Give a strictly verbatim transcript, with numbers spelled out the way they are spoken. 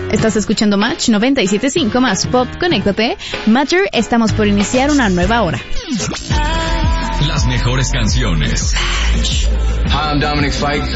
Estás escuchando Match noventa y siete punto cinco más Pop. Conéctate. Matter, estamos por iniciar una nueva hora. Las mejores canciones. Hi, I'm Dominic Fike.